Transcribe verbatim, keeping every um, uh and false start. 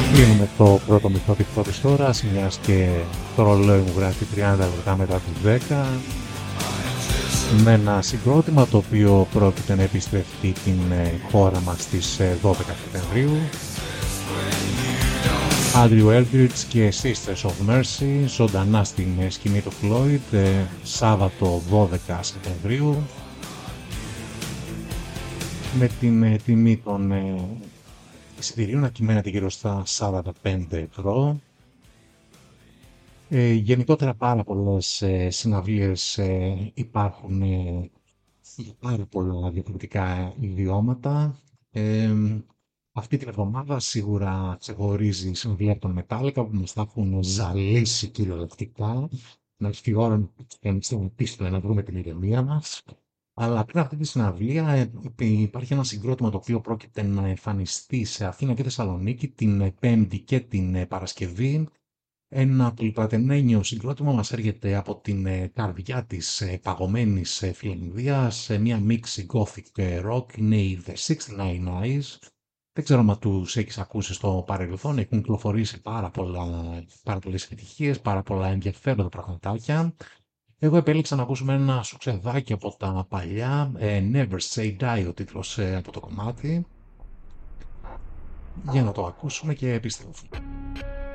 Κλείνουμε το πρώτο μισό της πρώτης ώρας, μιας και το ρολόι μου γράφει τριάντα λεπτά μετά τις δέκα, με ένα συγκρότημα το οποίο πρόκειται να επιστρεφτεί την χώρα μας στις δώδεκα Σεπτεμβρίου. Andrew Eldridge και Sisters of Mercy, ζωντανά στην σκηνή του Floyd, Σάββατο δώδεκα Σεπτεμβρίου, με την τιμή των εισιτηρίων να κυμαίνεται γύρω στα σαράντα πέντε ευρώ. Ε, γενικότερα πάρα πολλές ε, συναυλίες ε, υπάρχουν ε, για πάρα πολλά διαφορετικά ιδιώματα. Ε, αυτή την εβδομάδα σίγουρα ξεχωρίζει η συναυλία των Metallica που μας τα έχουν ζαλίσει κυριολεκτικά. Να έρθει η ώρα να σταματήσουμε να βρούμε την ηρεμία μας. Αλλά πριν αυτή τη συναυλία ε, υπάρχει ένα συγκρότημα το οποίο πρόκειται να εμφανιστεί σε Αθήνα και Θεσσαλονίκη την Πέμπτη και την Παρασκευή. Ένα πολυπρατενένιο συγκρότημα μας έρχεται από την ε, καρδιά της ε, παγωμένης ε, Φιλανδίας, ε, μια μίξη gothic ε, rock, είναι οι The εξήντα εννέα Eyes. Δεν ξέρω αν τους έχεις ακούσει στο παρελθόν, έχουν κυκλοφορήσει πάρα, πολλά, πάρα πολλές επιτυχίες, πάρα πολλά ενδιαφέροντα πραγματάκια. Εγώ επέλεξα να ακούσουμε ένα σουξεδάκι από τα παλιά, ε, Never Say Die ο τίτλος ε, από το κομμάτι, για να το ακούσουμε και επιστρέφουμε.